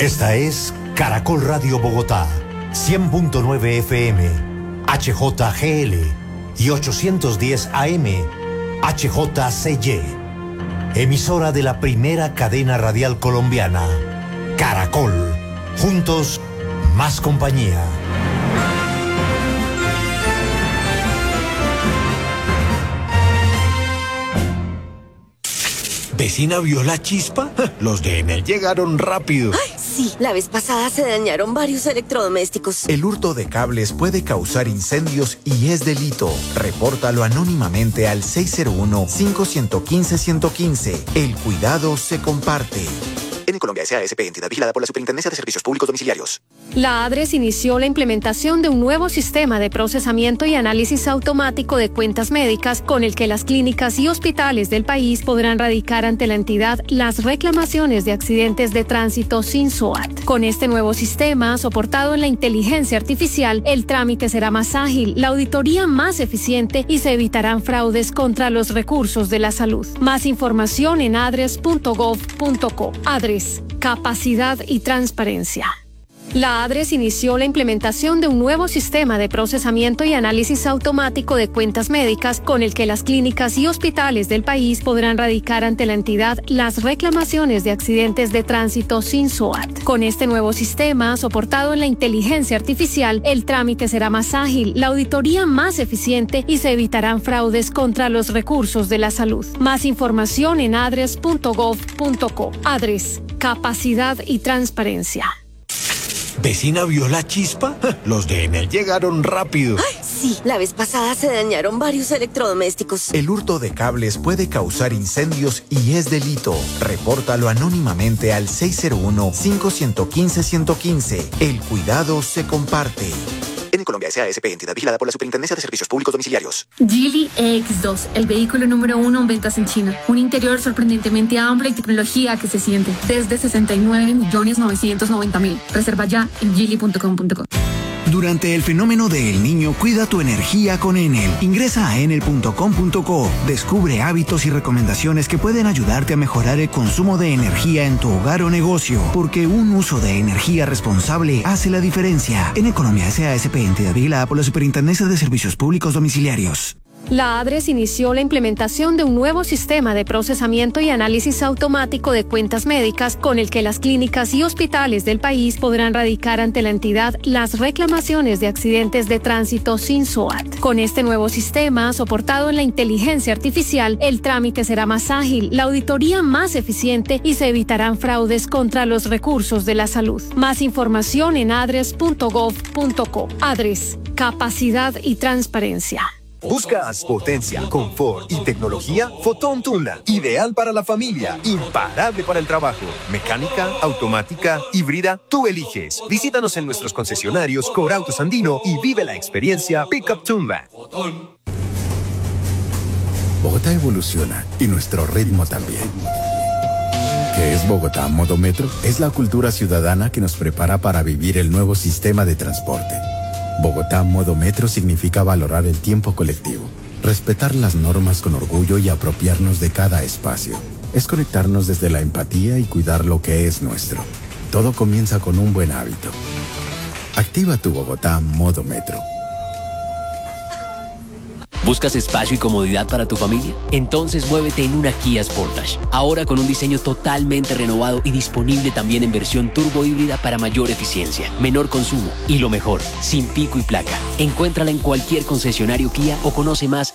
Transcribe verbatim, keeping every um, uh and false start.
Esta es Caracol Radio Bogotá, cien punto nueve F M, H J G L y ochocientos diez A M, H J C Y. Emisora de la primera cadena radial colombiana, Caracol. Juntos, más compañía. ¿Vecina vio la chispa? Los de Enel llegaron rápido. ¡Ay, sí! La vez pasada se dañaron varios electrodomésticos. El hurto de cables puede causar incendios y es delito. Repórtalo anónimamente al seis cero uno, cinco uno cinco, uno uno cinco. El cuidado se comparte. En Colombia S A S P, entidad vigilada por la Superintendencia de Servicios Públicos Domiciliarios. La ADRES inició la implementación de un nuevo sistema de procesamiento y análisis automático de cuentas médicas con el que las clínicas y hospitales del país podrán radicar ante la entidad las reclamaciones de accidentes de tránsito sin S O A T. Con este nuevo sistema, soportado en la inteligencia artificial, el trámite será más ágil, la auditoría más eficiente y se evitarán fraudes contra los recursos de la salud. Más información en adres punto gov punto co. ADRES. Capacidad y transparencia. La ADRES inició la implementación de un nuevo sistema de procesamiento y análisis automático de cuentas médicas con el que las clínicas y hospitales del país podrán radicar ante la entidad las reclamaciones de accidentes de tránsito sin S O A T. Con este nuevo sistema, soportado en la inteligencia artificial, el trámite será más ágil, la auditoría más eficiente y se evitarán fraudes contra los recursos de la salud. Más información en adres punto gov punto co. ADRES. Capacidad y transparencia. ¿Vecina vio la chispa? Los de Enel llegaron rápido. ¡Ay, sí! La vez pasada se dañaron varios electrodomésticos. El hurto de cables puede causar incendios y es delito. Repórtalo anónimamente al seis cero uno, cinco uno cinco, uno uno cinco. El cuidado se comparte. En Colombia S A S P, entidad vigilada por la Superintendencia de Servicios Públicos Domiciliarios. Geely E X dos, el vehículo número uno en ventas en China. Un interior sorprendentemente amplio y tecnología que se siente. Desde sesenta y nueve millones novecientos noventa mil. Reserva ya en geely punto com punto co. Durante el fenómeno de El Niño, cuida tu energía con Enel. Ingresa a enel punto com punto co. Descubre hábitos y recomendaciones que pueden ayudarte a mejorar el consumo de energía en tu hogar o negocio, porque un uso de energía responsable hace la diferencia. En Economía S A S P, entidad vigilada por la Superintendencia de Servicios Públicos Domiciliarios. La ADRES inició la implementación de un nuevo sistema de procesamiento y análisis automático de cuentas médicas con el que las clínicas y hospitales del país podrán radicar ante la entidad las reclamaciones de accidentes de tránsito sin S O A T. Con este nuevo sistema, soportado en la inteligencia artificial, el trámite será más ágil, la auditoría más eficiente y se evitarán fraudes contra los recursos de la salud. Más información en adres punto gov punto co. ADRES. Capacidad y transparencia. ¿Buscas potencia, confort y tecnología? Fotón Tundra, ideal para la familia, imparable para el trabajo. Mecánica, automática, híbrida, tú eliges. Visítanos en nuestros concesionarios Corautos Andino y vive la experiencia Pickup Tundra. Bogotá evoluciona y nuestro ritmo también. ¿Qué es Bogotá Modo Metro? Es la cultura ciudadana que nos prepara para vivir el nuevo sistema de transporte. Bogotá Modo Metro significa valorar el tiempo colectivo, respetar las normas con orgullo y apropiarnos de cada espacio. Es conectarnos desde la empatía y cuidar lo que es nuestro. Todo comienza con un buen hábito. Activa tu Bogotá Modo Metro. ¿Buscas espacio y comodidad para tu familia? Entonces muévete en una Kia Sportage. Ahora con un diseño totalmente renovado y disponible también en versión turbo híbrida para mayor eficiencia, menor consumo y lo mejor, sin pico y placa. Encuéntrala en cualquier concesionario Kia o conoce más